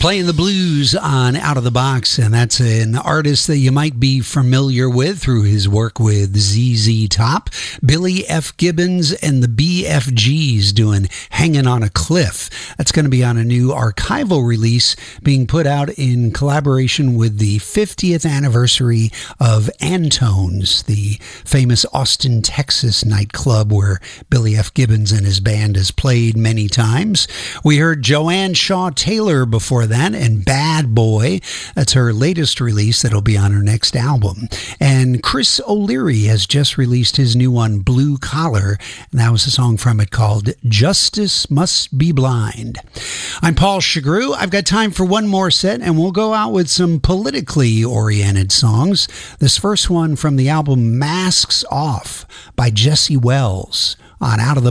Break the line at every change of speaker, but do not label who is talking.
Playing the blues on Out of the Box, and that's an artist that you might be familiar with through his work with ZZ Top. Billy F. Gibbons and the BFGs doing Hanging on a Cliff. That's going to be on a new archival release being put out in collaboration with the 50th anniversary of Antone's, the famous Austin, Texas nightclub where Billy F. Gibbons and his band has played many times. We heard Joanne Shaw Taylor before that, and Bad Boy. That's her latest release that'll be on her next album. And Chris O'Leary has just released his new one, Blue Collar, and that was a song from it called Justice Must Be Blind. I'm Paul Chagru. I've got time for one more set, and we'll go out with some politically oriented songs. This first one from the album Masks Off by Jesse Wells on Out of the